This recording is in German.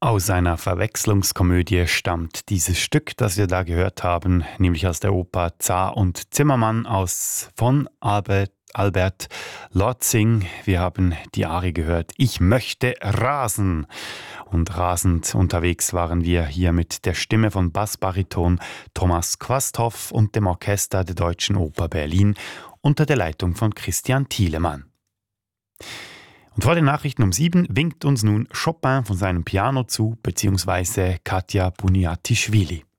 Aus einer Verwechslungskomödie stammt dieses Stück, das wir da gehört haben, nämlich aus der Oper Zar und Zimmermann von Albert Lorzing. Wir haben die Arie gehört, Ich möchte rasen. Und rasend unterwegs waren wir hier mit der Stimme von Bassbariton Thomas Quasthoff und dem Orchester der Deutschen Oper Berlin unter der Leitung von Christian Thielemann. Und vor den Nachrichten um 7 winkt uns nun Chopin von seinem Piano zu, beziehungsweise Katja Buniatischvili.